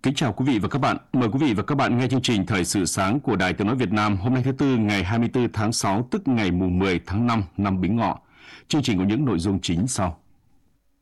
Kính chào quý vị và các bạn. Mời quý vị và các bạn nghe chương trình Thời sự sáng của Đài Tiếng nói Việt Nam hôm nay thứ Tư ngày 24 tháng 6 tức ngày mùng 10 tháng 5 năm Bính Ngọ. Chương trình có những nội dung chính sau.